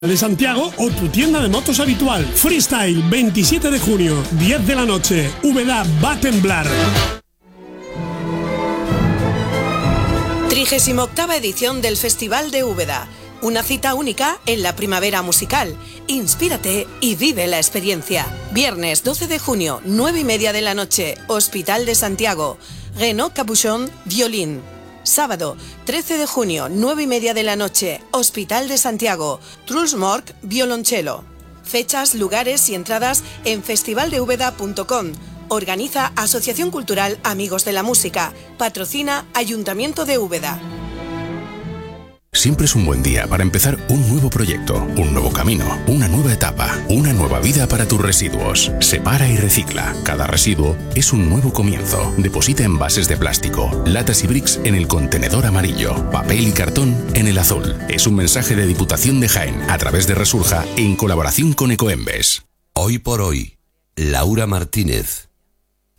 de Santiago o tu tienda de motos habitual. Freestyle, 27 de junio, 10 de la noche. Úbeda va a temblar. 38ª edición del Festival de Úbeda. Una cita única en la primavera musical. Inspírate y vive la experiencia. Viernes 12 de junio, 9:30 de la noche, Hospital de Santiago. Renaud Capuchon, violín. Sábado 13 de junio, 9:30 de la noche, Hospital de Santiago. Truls Mork, violonchelo. Fechas, lugares y entradas en festivaldeúbeda.com. Organiza Asociación Cultural Amigos de la Música. Patrocina Ayuntamiento de Úbeda. Siempre es un buen día para empezar un nuevo proyecto, un nuevo camino, una nueva etapa, una nueva vida para tus residuos. Separa y recicla. Cada residuo es un nuevo comienzo. Deposita envases de plástico, latas y bricks en el contenedor amarillo, papel y cartón en el azul. Es un mensaje de Diputación de Jaén a través de Resurja en colaboración con Ecoembes. Hoy por hoy, Laura Martínez.